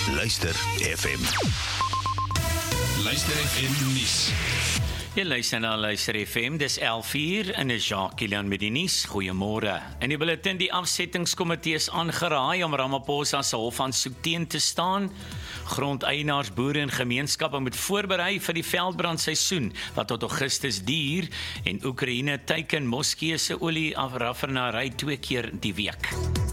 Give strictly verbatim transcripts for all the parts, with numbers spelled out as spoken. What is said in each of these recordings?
Luister F M. Luister F M nuus. Jy luister na Luister F M, dis elf uur en is Jacques Kilian met die nuus. Goeiemôre. In die bulletin, die afsettingskomitee is aangeraai om Ramaphosa se hofaansoek teen te staan. Grondeienaars, boere en gemeenskappe moet voorberei vir die veldbrandseisoen wat tot Augustus duur en Oekraïne teiken Moskee se olie afraffinaderi twee keer die week.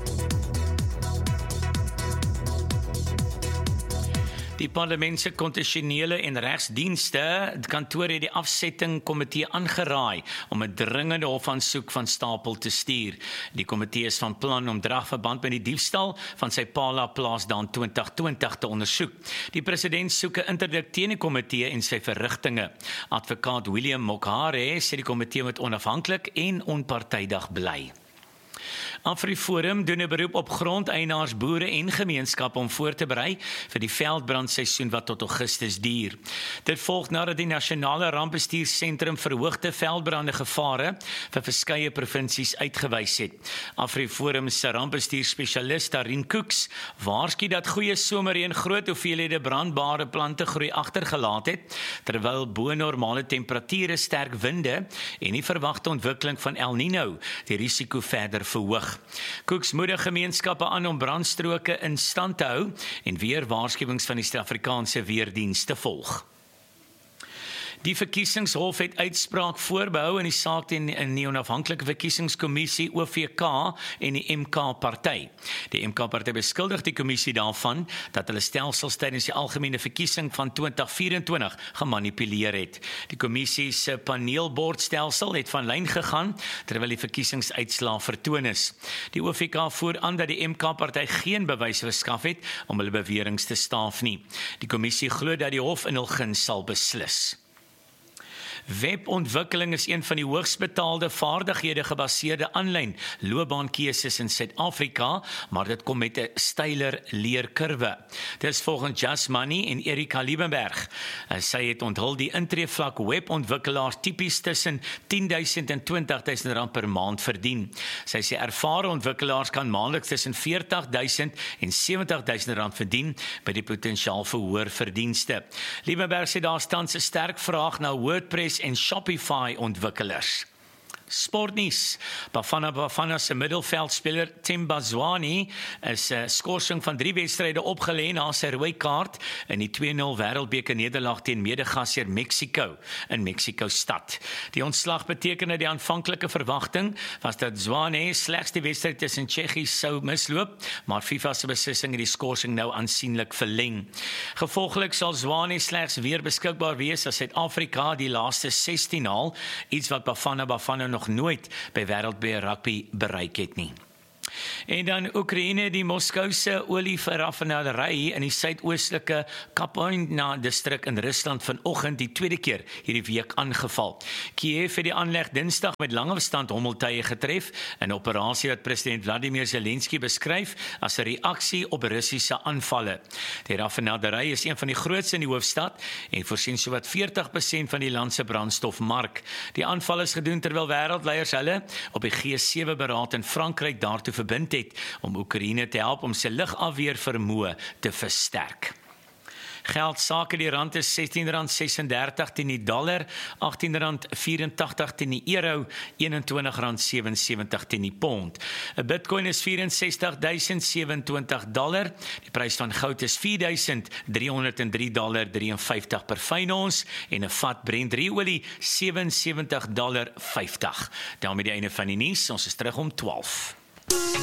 Die parlement se konstitusionele en regsdienste kantoor het die afsettingkomitee aangeraai om 'n dringende hofaansoek van stapel te stuur. Die komitee is van plan om dragverband met die diefstal van sy Pala plaasdaan twintig twintig te ondersoek. Die president soek 'n interdik teen die komitee en sy verrigtinge. Advokaat William Mokhare sê die komitee moet onafhanklik en onpartydig bly. AfriForum doen 'n beroep op grondeienaars, boere en gemeenskappe om voor te berei vir die veldbrandseisoen wat tot Augustus duur. Dit volg nadat die Nasionale Rampbestuursentrum verhoogde veldbrande gevare vir verskeie provinsies uitgewys het. AfriForum se rampbestuurspesialis Darien Cooks waarsku dat goeie somerreën groot hoeveelhede brandbare plante groei agtergelaat het, terwyl bo normale temperature, sterk winde en die verwagte ontwikkeling van El Nino die risiko verder verhoog. Cooks moedig gemeenskappe aan om brandstroke in stand te hou en weer waarskuwings van die Suid-Afrikaanse weerdiens te volg. Die verkiesingshof het uitspraak voorbehou in die saak teen die onafhanklike verkiesingskommissie O V K en die M K party. Die M K party beskuldig die kommissie daarvan dat hulle stelsels tydens die algemene verkiesing van twintig vyf-en-twintig gemanipuleer het. Die kommissie se paneelbordstelsel het van lyn gegaan terwyl die verkiesingsuitslae vertoon is. Die O V K voer aan dat die M K party geen bewyse verskaf het om hulle beweringe te staaf nie. Die kommissie glo dat die hof in hul guns sal beslis. Webontwikkeling is een van die hoogs betaalde vaardighede gebaseerde aanlyn loopbaankeuses in Suid-Afrika, maar dit kom met 'n steiler leerkurwe. Dit is volgens Just Money en Erika Liebenberg. Sy het onthul die intreevlak webontwikkelaars tipies tussen tien duisend en twintig duisend rand per maand verdien. Sy sê ervare ontwikkelaars kan maandeliks tussen veertig duisend en sewentig duisend rand verdien by die potensiaal vir hoër verdienste. Liebenberg sê daar staan 'n sterk vraag na WordPress en Shopify ontwikkelaars. Sportnuus. Bafana Bafana se middelveldspeler Tim Bazwani is 'n skorsing van drie wedstryde opgelê na sy rooi kaart in die twee nul wêreldbeker nederlaag teen medegasheer Mexico in Mexico-stad. Die ontslag beteken dat die aanvanklike verwagting was dat Zwane slegs die wedstryd tussen Tsjechië sou misloop, maar FIFA se beslissing het die skorsing nou aansienlik verleng. Gevolglik sal Zwane slegs weer beskikbaar wees as Suid-Afrika die laaste sestien haal, iets wat Bafana Bafana nog nooit by wêreldbeker rugby bereik het nie. En dan Oekraïne, die Moskouse olieraffinaderi in die suidoostelike Kapyna distrik in Rusland vanoggend die tweede keer hierdie week aangeval. Kiev het die aanleg Dinsdag met langafstand hommeltuie getref, 'n operasie wat president Vladimir Zelensky beskryf as 'n reaksie op Russiese aanvalle. Die raffinaderi is een van die grootste in die hoofstad en voorsien sowat veertig persent van die land se brandstofmark. Die aanval is gedoen terwyl wêreldleiers hulle op die G sewe beraad in Frankryk daartoe verbind het om Oekraïne te help om sy lugafweer vermoë te versterk. Geldsake, die rand is sestien rand sesendertig teen die dollar, agttien rand vyerentagtig teen die euro, eenentwintig rand sewensewentig teen die pond. 'n Bitcoin is vyf ses duisend sewenentwintig dollar. Die prys van goud is vier duisend driehonderd drie komma vyf drie per fyn ons en 'n vat Brent olie sewe ses nul vyf. Daarmee die einde van die nuus. Ons is terug om twaalf.